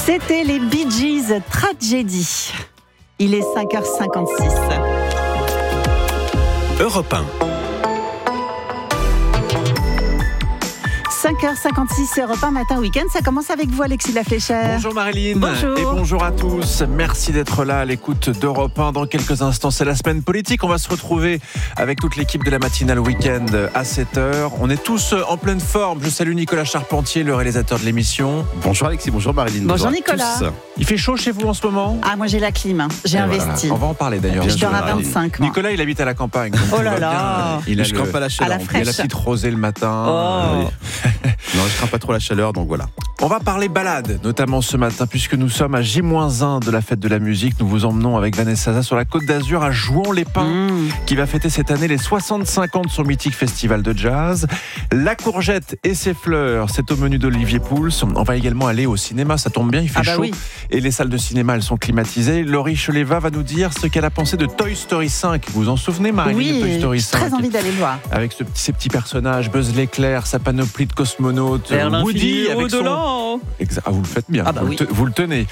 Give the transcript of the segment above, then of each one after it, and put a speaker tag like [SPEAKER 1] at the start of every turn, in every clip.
[SPEAKER 1] C'était les Bee Gees, Tragédie. Il est 5h56.
[SPEAKER 2] Europe 1.
[SPEAKER 1] 5h56, Europe 1 matin week-end. Ça commence avec vous, Alexis Lafléchère.
[SPEAKER 2] Bonjour Marilyn.
[SPEAKER 1] Bonjour.
[SPEAKER 2] Et bonjour à tous. Merci d'être là à l'écoute d'Europe 1. Dans quelques instants, c'est la semaine politique. On va se retrouver avec toute l'équipe de la matinale week-end à 7h. On est tous en pleine forme. Je salue Nicolas Charpentier, le réalisateur de l'émission.
[SPEAKER 3] Bonjour Alexis, bonjour Marilyn.
[SPEAKER 1] Bonjour
[SPEAKER 3] à
[SPEAKER 1] Nicolas.
[SPEAKER 3] tous.
[SPEAKER 2] Il fait chaud chez vous en ce moment ?
[SPEAKER 1] Ah, moi j'ai la clim, j'ai investi.
[SPEAKER 2] On va en parler d'ailleurs.
[SPEAKER 1] Je dors à 25 ans.
[SPEAKER 2] Nicolas, il habite à la campagne. Donc
[SPEAKER 1] Oh
[SPEAKER 2] tout
[SPEAKER 1] là
[SPEAKER 2] va
[SPEAKER 1] là.
[SPEAKER 2] bien. Il a
[SPEAKER 3] Je crains pas la chaleur.
[SPEAKER 1] à la
[SPEAKER 3] en plus.
[SPEAKER 2] il y a la
[SPEAKER 1] fraîche.
[SPEAKER 2] petite rosée le matin.
[SPEAKER 1] Oh.
[SPEAKER 3] Non, je crains pas trop la chaleur, donc voilà.
[SPEAKER 2] On va parler balade, notamment ce matin, puisque nous sommes à J-1 de la fête de la musique. Nous vous emmenons avec Vanessa Zaza sur la Côte d'Azur à Jouan-les-Pins, qui va fêter cette année les 65 ans de son mythique festival de jazz. La courgette et ses fleurs, c'est au menu d'Olivier Pouls. On va également aller au cinéma, ça tombe bien, il fait chaud.
[SPEAKER 1] Oui.
[SPEAKER 2] Et les salles de cinéma, elles sont climatisées. Laurie Cheleva va nous dire ce qu'elle a pensé de Toy Story 5. Vous vous en souvenez, Marilyn,
[SPEAKER 1] Oui,
[SPEAKER 2] de Toy Story
[SPEAKER 1] j'ai
[SPEAKER 2] 5?
[SPEAKER 1] très envie d'aller le voir.
[SPEAKER 2] Avec ces petits personnages, Buzz l'éclair, sa panoplie de cosmonautes, Woody avec son... Ah, vous le faites bien,
[SPEAKER 1] Ah bah oui.
[SPEAKER 2] vous le tenez.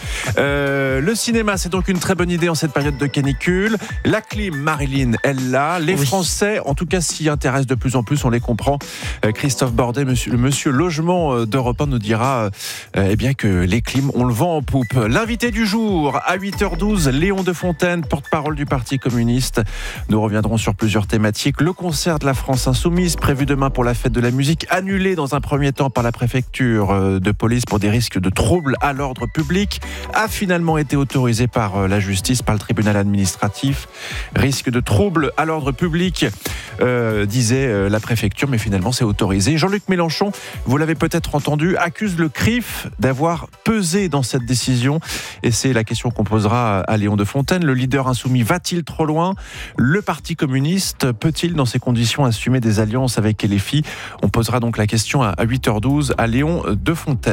[SPEAKER 2] Le cinéma, c'est donc une très bonne idée en cette période de canicule. La clim, Marilyn, elle l'a. Les
[SPEAKER 1] Oui.
[SPEAKER 2] Français, en tout cas, s'y intéressent de plus en plus, on les comprend. Christophe Bordet, le monsieur logement d'Europe 1, nous dira eh bien que les clims, on le vend en poupe. L'invité du jour, à 8h12, Léon de Fontaine, porte-parole du Parti communiste. Nous reviendrons sur plusieurs thématiques. Le concert de la France Insoumise, prévu demain pour la fête de la musique, annulé dans un premier temps par la préfecture de police pour des risques de troubles à l'ordre public, a finalement été autorisé par la justice, par le tribunal administratif. Risque de troubles à l'ordre public, disait la préfecture, mais finalement c'est autorisé. Jean-Luc Mélenchon, vous l'avez peut-être entendu, accuse le CRIF d'avoir pesé dans cette décision. Et c'est la question qu'on posera à Léon de Fontaine. Le leader insoumis va-t-il trop loin ? Le Parti communiste peut-il, dans ces conditions, assumer des alliances avec LFI ? On posera donc la question à 8h12 à Léon de Fontaine.